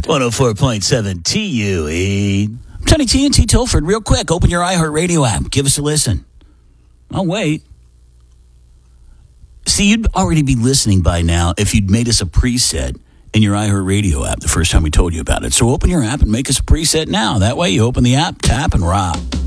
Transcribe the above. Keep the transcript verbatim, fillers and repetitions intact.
one oh four point seven T U E. Tony T and T Tilford, real quick, open your iHeartRadio app. Give us a listen. Oh, wait. See, you'd already be listening by now if you'd made us a preset in your iHeartRadio app the first time we told you about it. So open your app and make us a preset now. That way you open the app, tap, and rock.